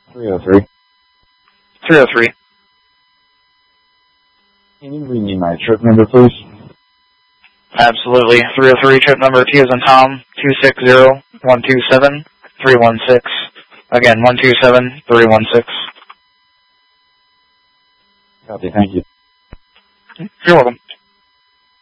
303. 303. Can you read me my trip number, please? Absolutely. 303, trip number T as in Tom, 260-127-316. Again, 127-316. Copy, thank you. You're welcome.